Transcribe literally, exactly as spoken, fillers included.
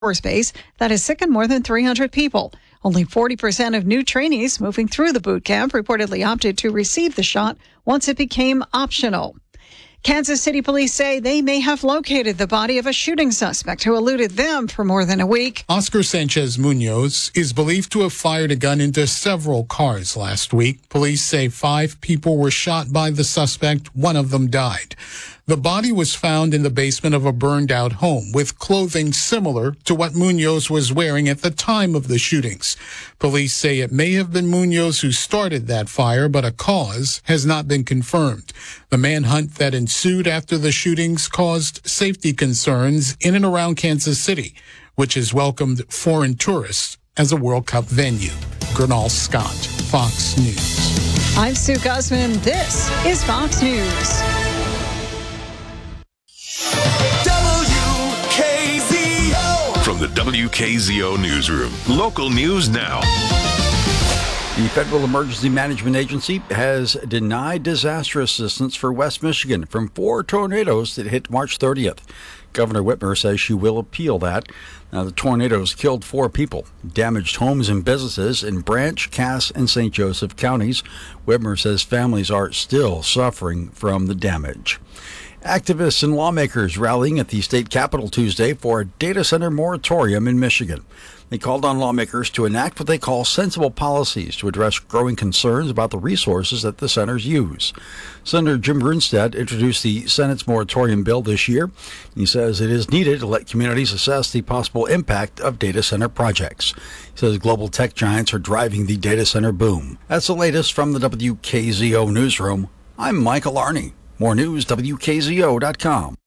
Force Base that has sickened more than three hundred people. Only forty percent of new trainees moving through the boot camp reportedly opted to receive the shot once it became optional. Kansas City police say they may have located the body of a shooting suspect who eluded them for more than a week. Oscar Sanchez Munoz is believed to have fired a gun into several cars last week. Police say five people were shot by the suspect. One of them died. The body was found in the basement of a burned-out home with clothing similar to what Munoz was wearing at the time of the shootings. Police say it may have been Munoz who started that fire, but a cause has not been confirmed. The manhunt that ensued after the shootings caused safety concerns in and around Kansas City, which has welcomed foreign tourists as a World Cup venue. Gernal Scott, Fox News. I'm Sue Guzman. This is Fox News. From the W K Z O Newsroom, local news now. The Federal Emergency Management Agency has denied disaster assistance for West Michigan from four tornadoes that hit March thirtieth. Governor Whitmer says she will appeal that. Now, the tornadoes killed four people, damaged homes and businesses in Branch, Cass, and Saint Joseph counties. Whitmer says families are still suffering from the damage. Activists and lawmakers rallying at the state capitol Tuesday for a data center moratorium in Michigan. They called on lawmakers to enact what they call sensible policies to address growing concerns about the resources that the centers use. Senator Jim Brunstad introduced the Senate's moratorium bill this year. He says it is needed to let communities assess the possible impact of data center projects. He says global tech giants are driving the data center boom. That's the latest from the W K Z O Newsroom. I'm Michael Arney. More news, W K Z O dot com.